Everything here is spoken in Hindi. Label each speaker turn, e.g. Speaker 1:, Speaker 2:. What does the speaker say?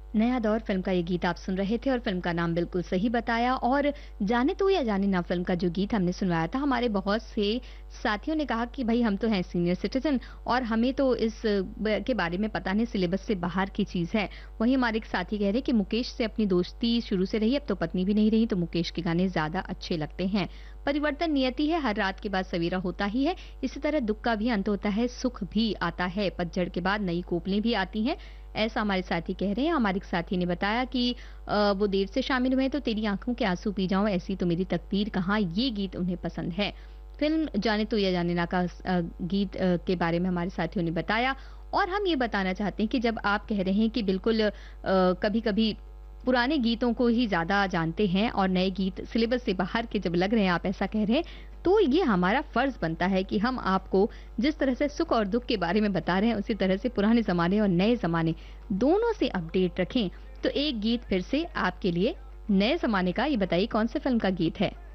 Speaker 1: नया दौर फ़िल्म का ये गीत आप सुन रहे थे और फ़िल्म का नाम बिल्कुल सही बताया। और जाने तू या जाने ना फ़िल्म का जो गीत हमने सुनवाया था, हमारे बहुत से साथियों ने कहा कि भई हम तो हैं सीनियर सिटीज़न और हमें तो इस के बारे में पता नहीं, सिलेबस से बाहर की चीज़ है। वहीं हमारे एक साथी कह रहे हैं कि मुकेश से अपनी दोस्ती शुरू से रही, अब तो पत्नी भी नहीं रही, तो मुकेश के गाने ज़्यादा अच्छे लगते हैं। परिवर्तन नियति है, हर रात के बाद सवेरा होता ही है। इसी तरह दुःख का भी अंत होता है, सुख भी आता है, पतझड़ के बाद नई कोपलें भी आती हैं। ऐसा हमारे साथी कह रहे हैं। हमारे एक साथी ने बताया कि वो देर से शामिल हुए हैं, तो तेरी आँखों के आँसू पी जाऊँ, ऐसी तो मेरी तकदीर कहाँ, ये गीत उन्हें पसंद है। फ़िल्म जाने तो या जाने ना का गीत के बारे में हमारे साथियों ने बताया। और हम ये बताना चाहते हैं कि जब आप कह रहे हैं कि बिल्कुल कभी-कभी पुराने गीतों को ही ज़्यादा जानते हैं और नए गीत सिलेबस से बाहर के जब लग रहे हैं, आप ऐसा कह रहे हैं, तो ये हमारा फ़र्ज़ बनता है कि हम आपको जिस तरह से सुख और दुःख के बारे में बता रहे हैं, उसी तरह से पुराने ज़माने और नए ज़माने दोनों से अपडेट रखें। तो एक गीत फिर से आपके लिए नए ज़माने का, ये बताइए कौन-से फ़िल्म का गीत है?